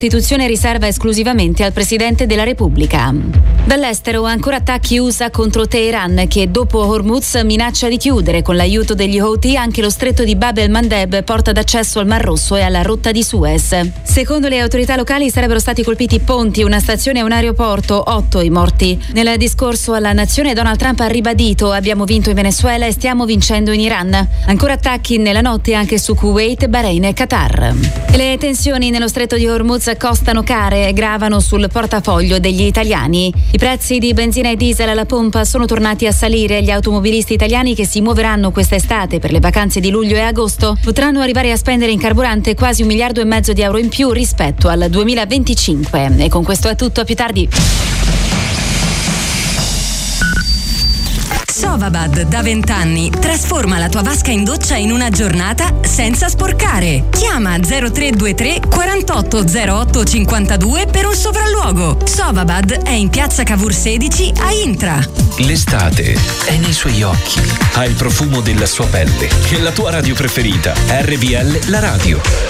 Costituzione riserva esclusivamente al Presidente della Repubblica. Dall'estero ancora attacchi USA contro Teheran, che dopo Hormuz minaccia di chiudere con l'aiuto degli Houthi anche lo stretto di Bab el-Mandeb, porta d'accesso al Mar Rosso e alla rotta di Suez. Secondo le autorità locali sarebbero stati colpiti ponti, una stazione e un aeroporto, 8 i morti. Nel discorso alla nazione Donald Trump ha ribadito: abbiamo vinto in Venezuela e stiamo vincendo in Iran. Ancora attacchi nella notte anche su Kuwait, Bahrain e Qatar. E le tensioni nello stretto di Hormuz costano care e gravano sul portafoglio degli italiani. I prezzi di benzina e diesel alla pompa sono tornati a salire. Gli automobilisti italiani che si muoveranno quest'estate per le vacanze di luglio e agosto potranno arrivare a spendere in carburante quasi 1,5 miliardi di euro in più rispetto al 2025. E con questo è tutto, a più tardi. Sovabad da 20 anni trasforma la tua vasca in doccia in una giornata senza sporcare. Chiama 0323 48 08 52 per un sopralluogo. Sovabad è in piazza Cavour 16 a Intra. L'estate è nei suoi occhi, ha il profumo della sua pelle e la tua radio preferita, RPL la radio.